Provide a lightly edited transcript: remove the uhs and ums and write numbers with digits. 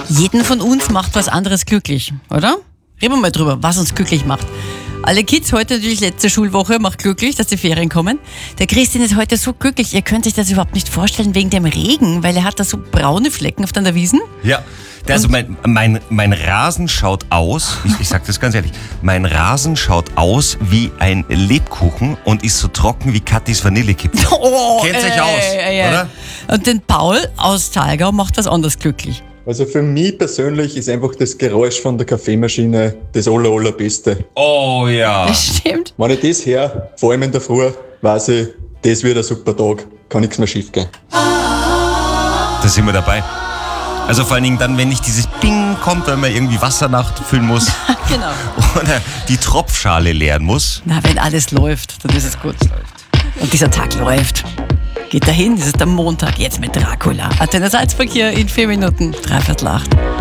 Jeden von uns macht was anderes glücklich, oder? Reden wir mal drüber, was uns glücklich macht. Alle Kids, heute natürlich letzte Schulwoche, macht glücklich, dass die Ferien kommen. Der Christian ist heute so glücklich, ihr könnt sich das überhaupt nicht vorstellen wegen dem Regen, weil er hat da so braune Flecken auf der Wiesen. Ja, also mein Rasen schaut aus, ich sag das ganz ehrlich, mein Rasen schaut aus wie ein Lebkuchen und ist so trocken wie Katis Vanillekipferl. Oh, Kennt euch aus, oder? Und den Paul aus Thalgau macht was anderes glücklich. Also für mich persönlich ist einfach das Geräusch von der Kaffeemaschine das allerbeste. Oh ja. Das stimmt. Wenn ich das höre, vor allem in der Früh, weiß ich, das wird ein super Tag, kann nichts mehr schief gehen. Da sind wir dabei. Also vor allen Dingen dann, wenn nicht dieses Bing kommt, wenn man irgendwie Wasser nachfüllen muss. Genau. Oder die Tropfschale leeren muss. Na, wenn alles läuft, dann ist es gut. Und dieser Tag läuft. Geht dahin, das ist der Montag, jetzt mit Dracula. Antenne Salzburg hier in 4 Minuten, 7:45.